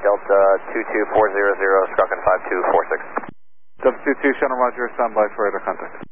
Delta 22400, Skronkin 5246. Delta 22, Channel Roger, standby for radar contact.